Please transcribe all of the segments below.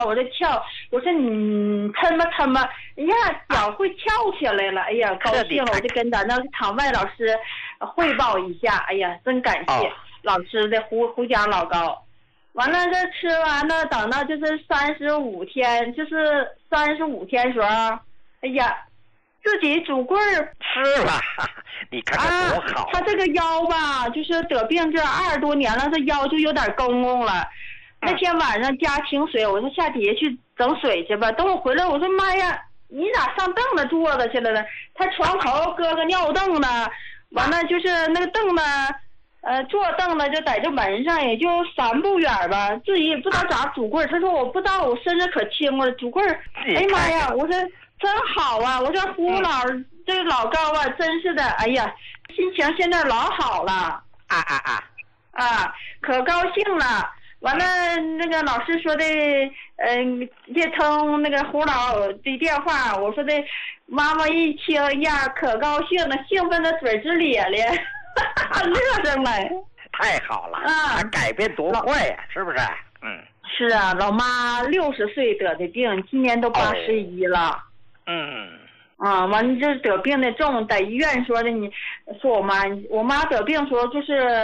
我这跳，我说你抻吧，哎呀，脚会跳起来了，哎呀，高兴了，我就跟咱那场外老师汇报一下，哎呀，真感谢老师的胡椒老高。完了，这吃完了，等到就是35天，就是35天时候，哎呀，自己拄棍儿是吧？你看看多好！ 他这个腰吧，就是得病这20多年了，这腰就有点公公了。那天晚上加清水，我说下底下去整水去吧。等我回来，我说妈呀，你咋上凳子坐着去了呢？他床头搁个尿凳子，完了就是那个凳子，坐凳子就在这门上，也就3步远吧。自己也不知道咋拄棍儿。他说我不知道，我身子可轻了，拄棍儿。哎呀妈呀！我说真好啊！我说胡老这个老高啊，真是的，哎呀，心情现在老好了。可高兴了。完了，那个老师说的，接通那个胡老的电话，我说的，妈妈一听呀，可高兴了，兴奋的嘴直咧咧，乐上来。 太好了啊！改变多快呀，是不是？ 是啊，老妈60岁得的病，今年都81了。完了这得病的重，在医院说的，你说我妈得病说就是。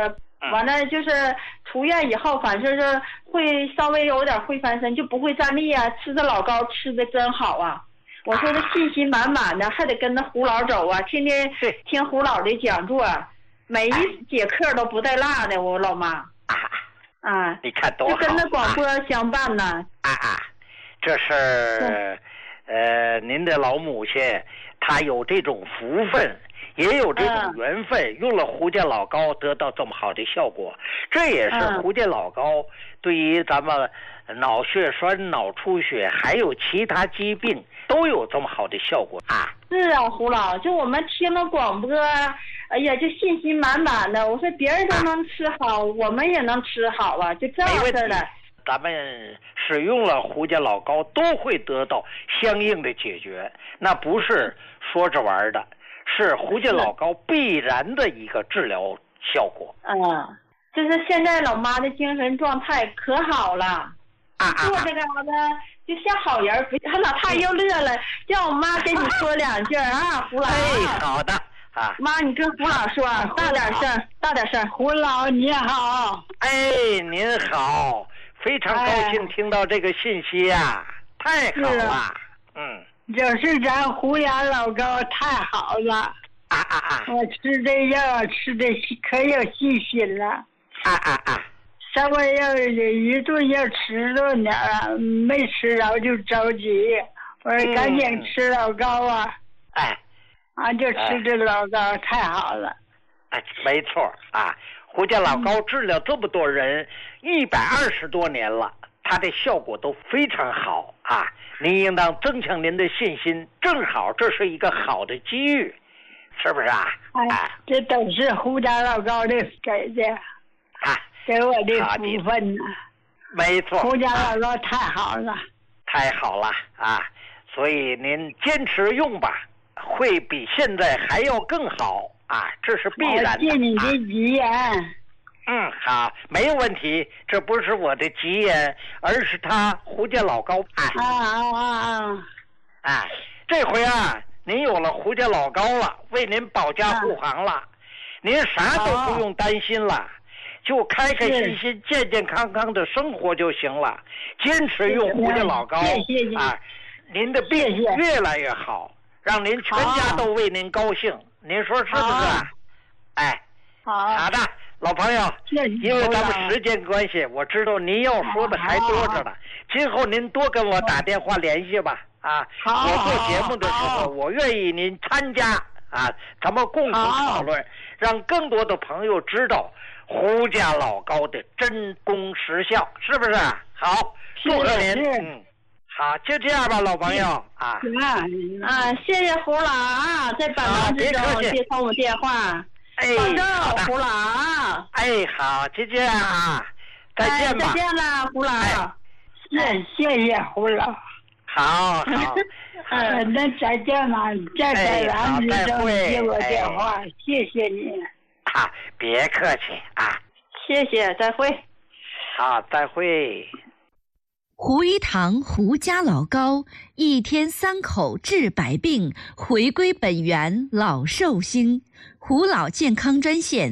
完了就是出院以后，反正是会稍微有点会翻身，就不会站立啊。吃的老高吃的真好啊！我说的信心满满的，还得跟着胡老走啊，天天听胡老的讲座，每一节课都不带落的。我老妈你看多好， 就跟着广播相伴呢。 这是您的老母亲，她有这种福分。也有这种缘分，用了胡家老高得到这么好的效果，这也是胡家老高对于咱们脑血栓、脑出血还有其他疾病都有这么好的效果啊！ 是啊，胡老，就我们听了广播，哎呀，就信心满满的。我说别人都能吃好，我们也能吃好啊，就这样式的。 咱们使用了胡家老高都会得到相应的解决，那不是说着玩的。是胡家老高必然的一个治疗效果。 就是现在老妈的精神状态可好了。坐这个呢，就像好人。老太又乐了，叫我妈跟你说2句啊，胡老。 好的妈，你跟胡老说，大点声。胡老你好。 您好，非常高兴听到这个信息呀，太好了。 就是咱胡家老高太好了。我吃这药吃的可有信心了。稍微要一顿要吃着点儿，没吃着就着急，我说赶紧吃老高啊。就吃这老高太好了。 没错胡家老高治疗这么多人120多年了，它的效果都非常好您应当增强您的信心，正好这是一个好的机遇，是不是这都是胡家老高的给的给我的福分呢。 没错， 胡家老高太好了。 太好了所以您坚持用吧，会比现在还要更好这是必然的。 谢你的吉言。 好，没有问题。这不是我的吉言，而是他胡家老高这回您有了胡家老高了，为您保驾护航了，您啥都不用担心了，就开开心心、健健康康的生活就行了。坚持用胡家老高，您的病越来越好，让您全家都为您高兴。您说是不是？好的。老朋友，因为咱们时间关系，我知道您要说的还多着呢。今后您多跟我打电话联系吧。我做节目的时候，我愿意您参加咱们共同讨论，让更多的朋友知道胡家老高的真功实效，是不是？好，祝贺您。好，就这样吧，老朋友谢谢胡老在百忙之中接通我电话。保重，胡老。好，就这样再见吧。再见了，胡老。谢谢胡老。好。那再见吧，在百忙之中接我电话，谢谢你。别客气谢谢，再会。好，再会。 胡一堂胡家老高，一天3口治百病，回归本源老寿星。胡老健康专线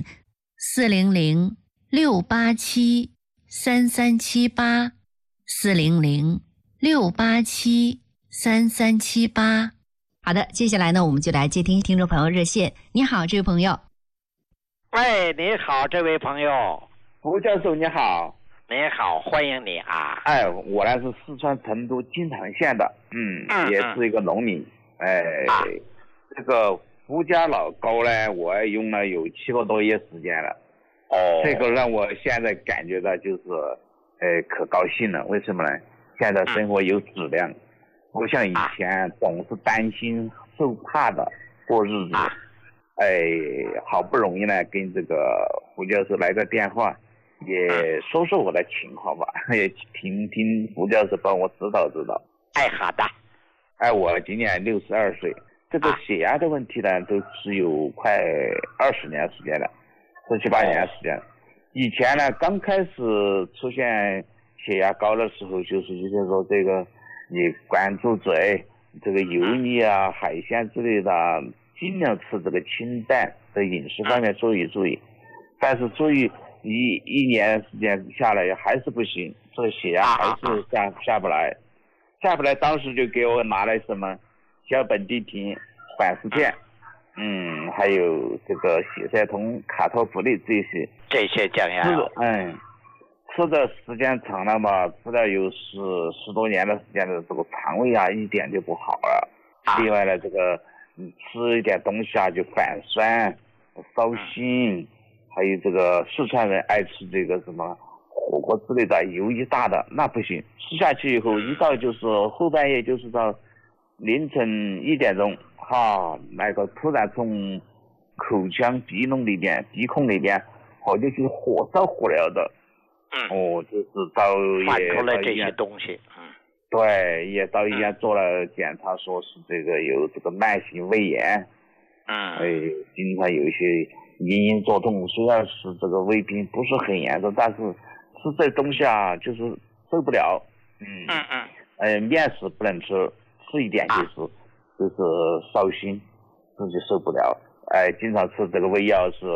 400-687-3378，400-687-3378。好的，接下来呢，我们就来接听听众朋友热线。你好，这位朋友。 喂，你好，这位朋友。 胡教授你好。 你好，欢迎你啊！ 哎，我呢是四川成都金堂县的，也是一个农民。这个胡家老高呢，我用了有7个多月时间了。这个让我现在感觉到就是，可高兴了。为什么呢？现在生活有质量，不像以前总是担心受怕的过日子。好不容易呢，跟这个胡教授来个电话。也说说我的情况吧，也听听胡教授帮我指导指导。 好的。 我今年62岁，这个血压的问题呢，都是有快20年时间了，17、18年时间。以前呢，刚开始出现血压高的时候，就是说这个你关注嘴，这个油腻啊、海鲜之类的，尽量吃这个清淡的饮食方面注意。但是注意。一年时间下来还是不行，这个血压还是下不来，当时就给我拿来什么小苯地停、缓释片，还有这个血塞通、卡托普利这些降压药。吃的时间长了嘛，吃了有10多年的时间的这个肠胃啊一点就不好了。另外呢，这个吃一点东西啊就反酸、烧心。还有这个四川人爱吃这个什么火锅之类的，油一大的那不行，吃下去以后一到就是后半夜，就是到凌晨1点钟，那个突然从口腔鼻孔里边好像是火烧火燎的，就是到也出来这些东西， 对，也到医院做了检查，说是这个有这个慢性胃炎，经常有一些隐隐作痛，虽然是这个胃病不是很严重，但是吃这东西啊就是受不了。面食不能吃，吃一点就是烧心，自己受不了。经常吃这个胃药是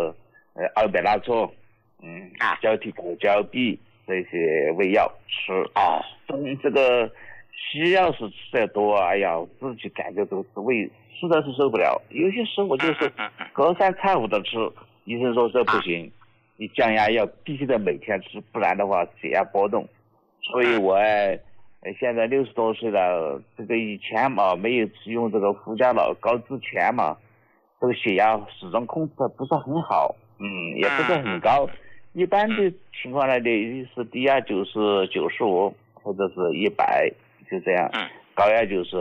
200拉唑，胶体口胶匕这些胃药吃。这个西药是吃得多，自己感觉都是胃实在是受不了。有些时候我就是隔三差五的吃，医生说这不行，你降压药必须得每天吃，不然的话血压波动。所以我现在60多岁了，这个以前嘛没有使用这个胡家老高之前嘛，这个血压始终控制的不是很好，也不是很高。一般的情况呢，是低压就是95或者是100，就这样。高压就是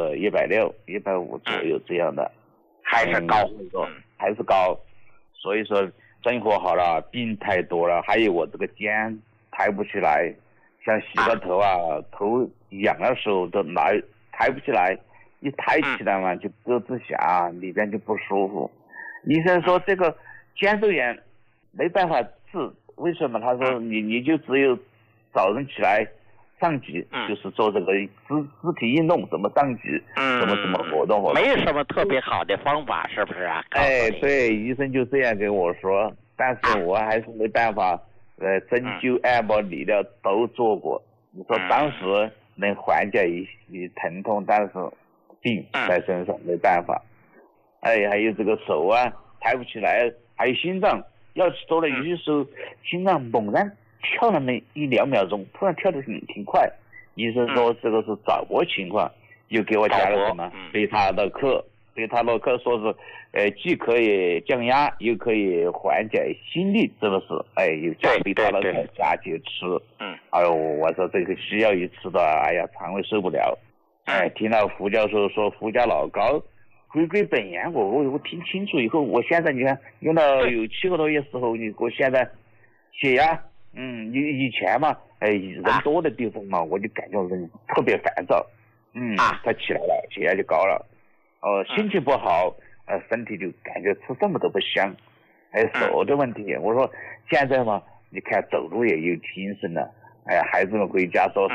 160、150左右这样的， 还是高， 还是高。所以说生活好了，病太多了，还有我这个肩抬不起来，像洗个头头痒的时候都抬不起来，一抬起来嘛就咯吱响，里边就不舒服。医生说这个肩周炎没办法治，为什么？他说你就只有早上起来上级，就是做这个肢体运动，怎么上级，怎么活动， 没什么特别好的方法，是不是啊？ 对，医生就这样跟我说，但是我还是没办法，针灸、按摩、理疗都做过。你说当时能缓解一疼痛，但是病在身上没办法。还有这个手抬不起来，还有心脏，要吃多了，有些时候心脏猛然跳了那1-2秒钟，突然跳得挺快。医生说这个是早搏情况，又给我加了什么贝塔洛克，说是既可以降压，又可以缓解心率，这个是又加贝塔洛克加去吃。我说这个西药一吃的，肠胃受不了。听到胡教授说胡家老高回归本源，我听清楚以后，我现在你看用了有7个多月时候，我现在血压，以前嘛，人多的地方嘛，我就感觉人特别烦躁，他起来了，血压就高了，心情不好，身体就感觉吃什么都不香，手的问题，我说现在嘛，你看走路也有精神了，孩子们回家说是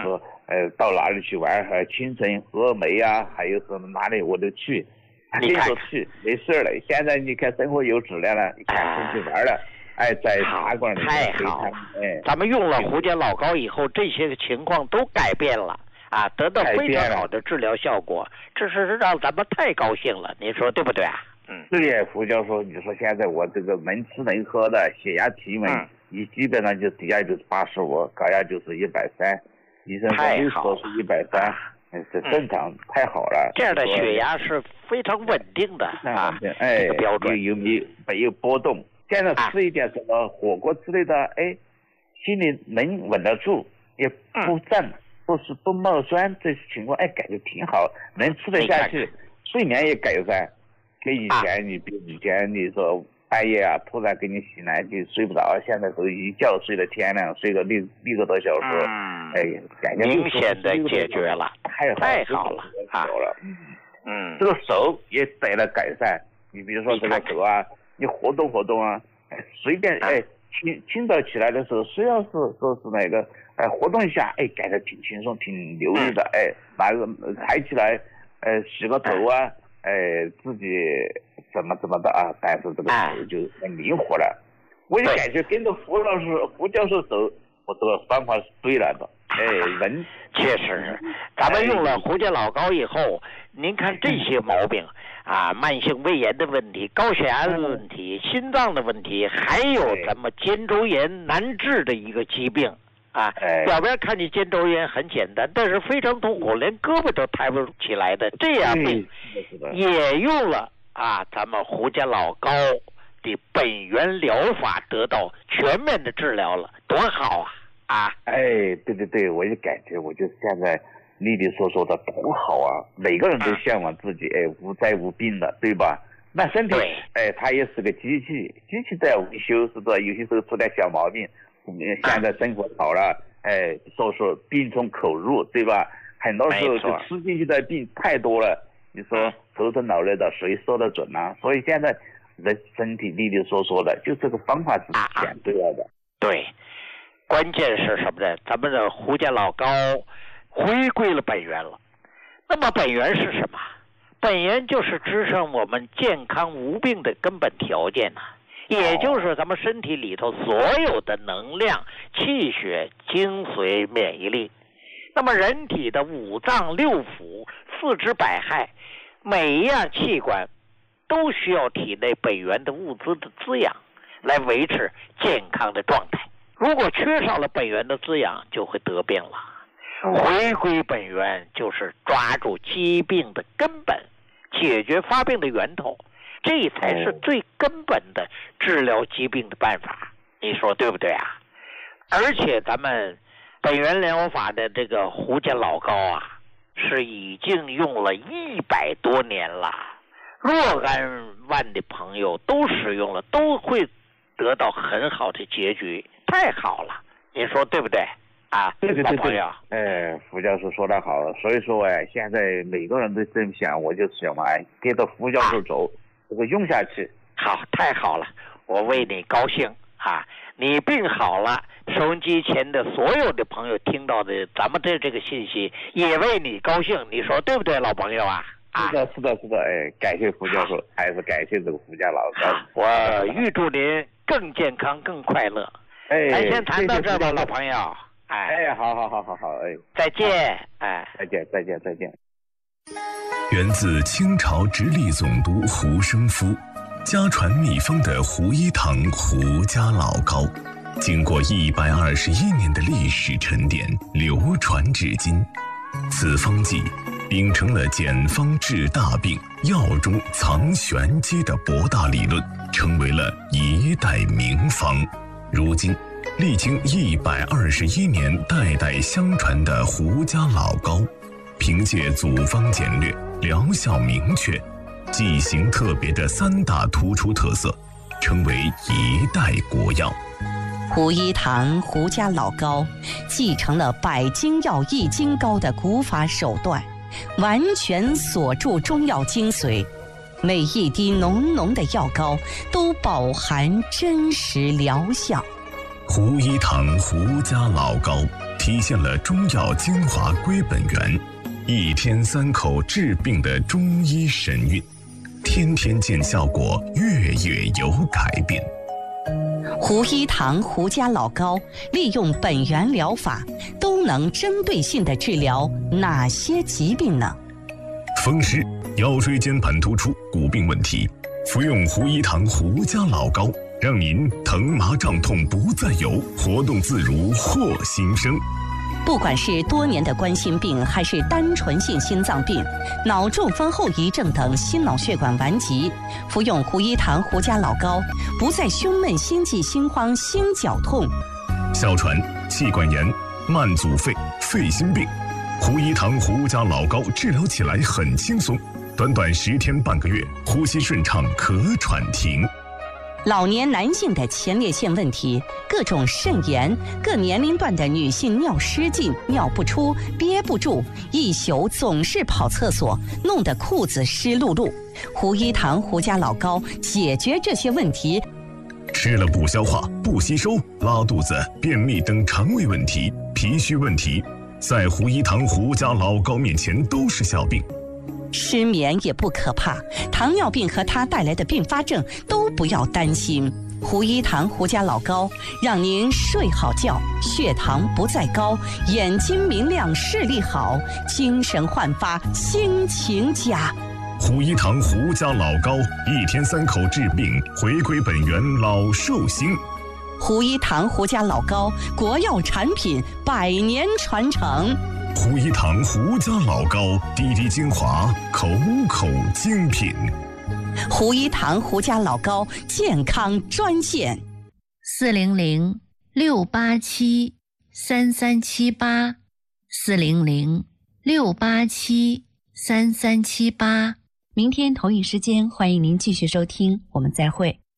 到哪里去玩，青城、峨眉啊，还有什么哪里我都去， 你看去没事了。现在你看生活有质量了，你看出去玩了，在茶馆里太好了。咱们用了胡家老膏以后，这些情况都改变了啊，得到非常好的治疗效果，这是让咱们太高兴了，你说对不对啊？ 对呀，胡教授，你说现在我这个能吃能喝的，血压体温，你基本上就低压就是85，高压就是130，医生说是130，是正常，太好了。 这样的血压是非常稳定的啊，这个标准没有波动。现在吃一点什么火锅之类的，心里能稳得住，也不胀，不冒酸，这情况感觉挺好，能吃得下去，睡眠也改善。跟以前以前你说半夜啊，突然给你醒来就睡不着，现在都一觉睡到天亮，睡个6个多小时，感觉明显的解决了，太好了啊！ 这个手也得了改善。你比如说这个手啊，你活动活动啊，随便清早起来的时候，虽然是说是那个活动一下，感觉挺轻松，挺流利的，拿个抬起来，洗个头啊。自己怎么的啊，但是这个手就很灵活了。我就感觉跟着胡教授走，我这个方法是对了的。 确实，咱们用了胡家老膏以后，您看这些毛病啊，慢性胃炎的问题、高血压的问题、心脏的问题，还有咱们肩周炎难治的一个疾病。表面看你肩周炎很简单，但是非常痛苦，连胳膊都抬不起来的这样病，也用了咱们胡家老膏的本源疗法得到全面的治疗了，多好啊！ 对，我就感觉我就现在利利索索的多好啊！每个人都向往自己无灾无病的，对吧？那身体它也是个机器都要维修，是不是？有些时候出点小毛病。现在生活好了，说病从口入，对吧？很多时候就吃进去的病太多了，你说头疼脑热的谁说得准呢？所以现在人身体利利索索的，就这个方法是选对了的。 对，关键是什么呢？咱们的胡家老膏回归了本源了。那么本源是什么？本源就是支撑我们健康无病的根本条件也就是咱们身体里头所有的能量、气血、精髓、免疫力。那么人体的五脏六腑、四肢百骸，每一样器官都需要体内本源的物资的滋养，来维持健康的状态。如果缺少了本源的滋养，就会得病了。回归本源就是抓住疾病的根本，解决发病的源头。这才是最根本的治疗疾病的办法，你说对不对啊？而且咱们本源疗法的这个胡家老膏是已经用了100多年了，若干万的朋友都使用了，都会得到很好的结局，太好了，你说对不对对， 老朋友。 胡教授说得好，所以说现在每个人都这么想，我就想跟着胡教授走。这个用下去， 好，太好了，我为你高兴你病好了，收音机前的所有的朋友听到的咱们这个信息，也为你高兴，你说对不对，老朋友是的，感谢胡教授，还是感谢这个胡家老膏。 我预祝您更健康、更快乐。咱先谈到这吧，老朋友。 好， 再见。 再见。 源自清朝直隶总督胡生夫，家传秘方的胡一堂胡家老膏，经过121年的历史沉淀，流传至今。此方剂秉承了简方治大病、药中藏玄机的博大理论，成为了一代名方。如今历经121年代代相传的胡家老膏，凭借组方简略、疗效明确、剂型特别的3大突出特色，成为一代国药。 胡一堂胡家老膏继承了百金药易筋膏的古法手段，完全锁住中药精髓，每一滴浓浓的药膏都饱含真实疗效。 胡一堂胡家老膏体现了中药精华归本源，一天3口治病的中医神韵，天天见效果，月月有改变。 胡一堂胡家老膏利用本源疗法，都能针对性地治疗哪些疾病呢？ 风湿、腰椎间盘突出、骨病问题，服用胡一堂胡家老膏，让您疼麻胀痛不再有，活动自如获新生。 不管是多年的冠心病，还是单纯性心脏病、脑中风后遗症等心脑血管顽疾，服用胡一堂胡家老膏，不再胸闷、心悸、心慌、心绞痛。 哮喘、气管炎、慢阻肺、肺心病，胡一堂胡家老膏治疗起来很轻松，短短10天半个月，呼吸顺畅，咳喘停。 老年男性的前列腺问题，各种肾炎，各年龄段的女性尿失禁、尿不出、憋不住，一宿总是跑厕所，弄得裤子湿漉漉。胡一堂胡家老膏解决这些问题。 吃了不消化、不吸收、拉肚子、便秘等肠胃问题、脾虚问题，在胡一堂胡家老膏面前都是小病。 失眠也不可怕，糖尿病和它带来的并发症都不要担心。胡一堂胡家老膏让您睡好觉，血糖不再高，眼睛明亮，视力好，精神焕发，心情佳。 胡一堂胡家老膏，一天3口治病，回归本源，老寿星。 胡一堂胡家老膏，国药产品，100年传承。 胡一堂胡家老膏，滴滴精华，口口精品。 胡一堂胡家老膏健康专线 400-687-3378，400-687-3378。明天同一时间，欢迎您继续收听，我们再会。